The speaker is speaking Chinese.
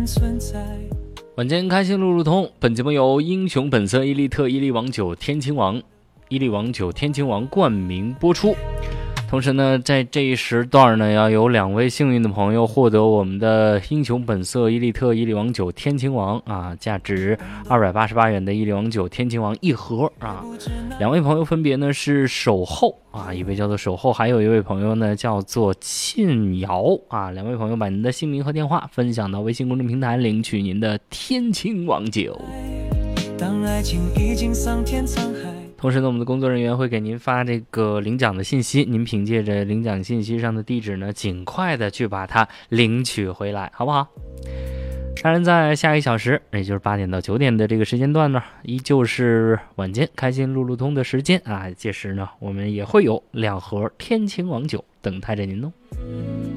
晚间开心路路通，本节目由英雄本色伊利特伊利王酒天青王冠名播出。同时呢，在这一时段呢，要有2位幸运的朋友获得我们的英雄本色伊利特伊利王酒天青王价值288元的伊利王酒天青王1盒2位朋友分别呢是守候一位叫做守候，还有一位朋友呢叫做沁瑶2位朋友把您的姓名和电话分享到微信公众平台，领取您的天青王酒。当爱情已经桑田沧海。同时呢，我们的工作人员会给您发这个领奖的信息，您凭借着领奖信息上的地址呢，尽快的去把它领取回来，好不好？当然，在下1小时，也就是8点到9点的这个时间段呢，依旧是晚间开心路路通的时间届时呢，我们也会有2盒天青王酒等待着您哦。